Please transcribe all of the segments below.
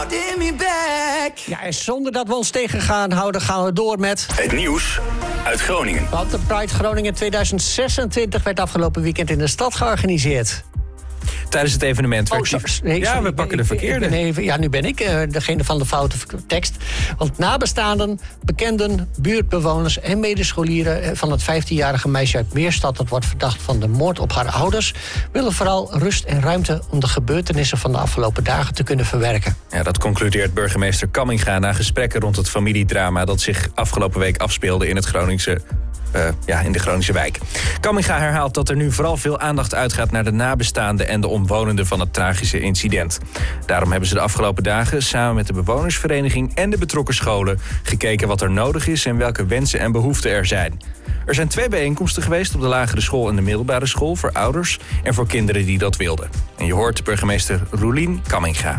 holding me back. Ja, en zonder dat we ons tegen gaan houden, gaan we door met... Het nieuws uit Groningen. Want de Pride Groningen 2026 werd afgelopen weekend in de stad georganiseerd. Tijdens het evenement. We pakken de verkeerde. Nu ben ik degene van de foute tekst. Want nabestaanden, bekenden, buurtbewoners en medescholieren van het 15-jarige meisje uit Meerstad, dat wordt verdacht van de moord op haar ouders, willen vooral rust en ruimte om de gebeurtenissen van de afgelopen dagen te kunnen verwerken. Ja, dat concludeert burgemeester Kamminga na gesprekken rond het familiedrama dat zich afgelopen week afspeelde in het Groningse. In de Groningse wijk. Kamminga herhaalt dat er nu vooral veel aandacht uitgaat naar de nabestaanden en de omwonenden van het tragische incident. Daarom hebben ze de afgelopen dagen samen met de bewonersvereniging en de betrokken scholen gekeken wat er nodig is en welke wensen en behoeften er zijn. Er zijn 2 bijeenkomsten geweest op de lagere school en de middelbare school voor ouders en voor kinderen die dat wilden. En je hoort burgemeester Roelien Kamminga.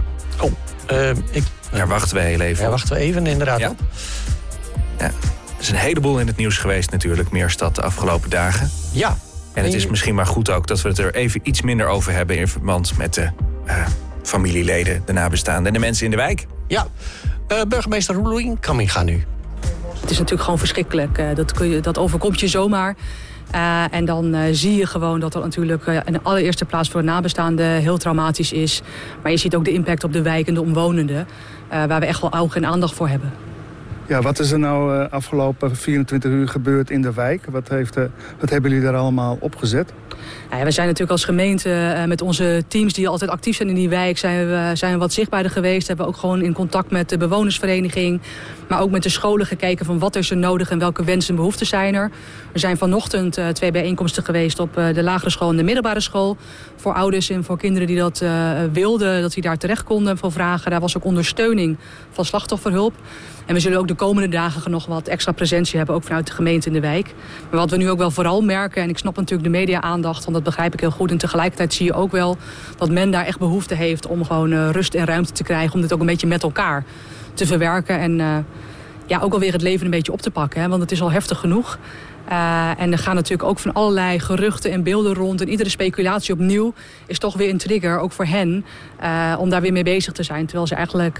Daar wachten we heel even. Daar wachten we even inderdaad op. Ja. Er is een heleboel in het nieuws geweest natuurlijk, Meerstad, de afgelopen dagen. Ja. En het is misschien maar goed ook dat we het er even iets minder over hebben in verband met de familieleden, de nabestaanden en de mensen in de wijk. Ja, burgemeester Roelien Kamminga nu. Het is natuurlijk gewoon verschrikkelijk. Dat overkomt je zomaar. En dan zie je gewoon dat dat natuurlijk in de allereerste plaats voor de nabestaanden heel traumatisch is. Maar je ziet ook de impact op de wijk en de omwonenden, waar we echt wel oog en aandacht voor hebben. Ja, wat is er nou afgelopen 24 uur gebeurd in de wijk? Wat hebben jullie daar allemaal opgezet? Ja, we zijn natuurlijk als gemeente met onze teams die altijd actief zijn in die wijk, zijn we wat zichtbaarder geweest. Hebben we ook gewoon in contact met de bewonersvereniging, maar ook met de scholen gekeken van wat is er nodig en welke wensen en behoeften zijn er. Er zijn vanochtend 2 bijeenkomsten geweest op de lagere school en de middelbare school. Voor ouders en voor kinderen die dat wilden, dat die daar terecht konden voor vragen. Daar was ook ondersteuning van slachtofferhulp. En we zullen ook de komende dagen nog wat extra presentie hebben, ook vanuit de gemeente in de wijk. Maar wat we nu ook wel vooral merken, en ik snap natuurlijk de media-aandacht, want dat begrijp ik heel goed. En tegelijkertijd zie je ook wel dat men daar echt behoefte heeft om gewoon rust en ruimte te krijgen, om dit ook een beetje met elkaar te verwerken. En ook alweer het leven een beetje op te pakken, hè, want het is al heftig genoeg. En er gaan natuurlijk ook van allerlei geruchten en beelden rond. En iedere speculatie opnieuw is toch weer een trigger, ook voor hen, om daar weer mee bezig te zijn. Terwijl ze eigenlijk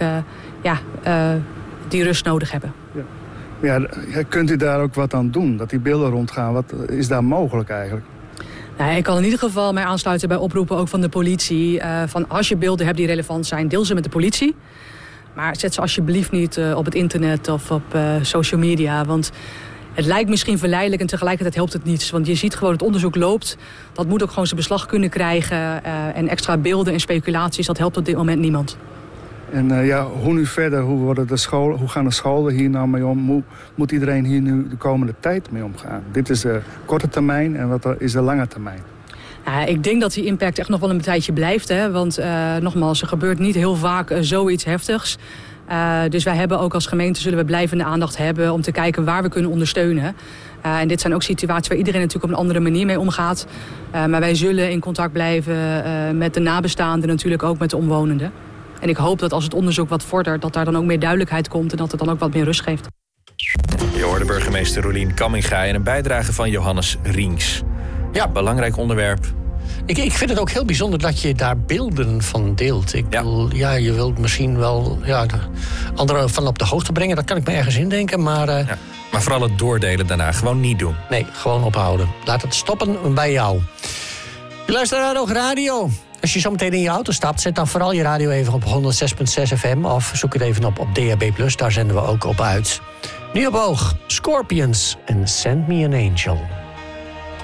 die rust nodig hebben. Ja, kunt u daar ook wat aan doen? Dat die beelden rondgaan, wat is daar mogelijk eigenlijk? Nou, ik kan in ieder geval mij aansluiten bij oproepen ook van de politie. Van als je beelden hebt die relevant zijn, deel ze met de politie. Maar zet ze alsjeblieft niet op het internet of op social media. Want het lijkt misschien verleidelijk en tegelijkertijd helpt het niets. Want je ziet gewoon het onderzoek loopt. Dat moet ook gewoon zijn beslag kunnen krijgen. En extra beelden en speculaties, dat helpt op dit moment niemand. En hoe nu verder? Hoe gaan de scholen hier nou mee om? Hoe moet iedereen hier nu de komende tijd mee omgaan? Dit is de korte termijn en wat is de lange termijn? Ik denk dat die impact echt nog wel een tijdje blijft. Hè? Want nogmaals, er gebeurt niet heel vaak zoiets heftigs. Dus wij hebben ook als gemeente zullen we blijvende aandacht hebben om te kijken waar we kunnen ondersteunen. En dit zijn ook situaties waar iedereen natuurlijk op een andere manier mee omgaat. Maar wij zullen in contact blijven met de nabestaanden, natuurlijk ook met de omwonenden. En ik hoop dat als het onderzoek wat vordert, dat daar dan ook meer duidelijkheid komt en dat het dan ook wat meer rust geeft. Je hoorde burgemeester Roelien Kamminga in een bijdrage van Johannes Rienks. Ja, belangrijk onderwerp. Ik vind het ook heel bijzonder dat je daar beelden van deelt. Je wilt misschien wel de anderen van op de hoogte brengen. Dat kan ik me ergens indenken, maar... Maar vooral het doordelen daarna. Gewoon niet doen. Nee, gewoon ophouden. Laat het stoppen bij jou. Je luistert naar Oog Radio. Als je zo meteen in je auto stapt, zet dan vooral je radio even op 106.6 FM... of zoek het even op DAB+, daar zenden we ook op uit. Nu op Oog, Scorpions en Send Me an Angel.